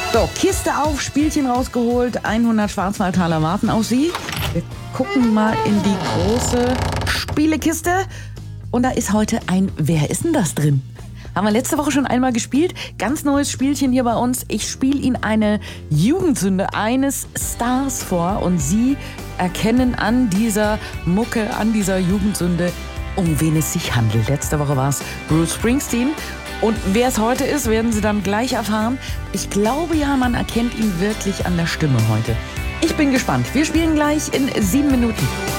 So, Kiste auf, Spielchen rausgeholt, 100 Schwarzwaldtaler warten auf Sie. Wir gucken mal in die große Spielekiste und da ist heute ein Wer ist denn das drin? Haben wir letzte Woche schon einmal gespielt. Ganz neues Spielchen hier bei uns. Ich spiele Ihnen eine Jugendsünde eines Stars vor und Sie erkennen an dieser Mucke, an dieser Jugendsünde, um wen es sich handelt. Letzte Woche war es Bruce Springsteen. Und wer es heute ist, werden Sie dann gleich erfahren. Ich glaube ja, man erkennt ihn wirklich an der Stimme heute. Ich bin gespannt. Wir spielen gleich in 7 Minuten.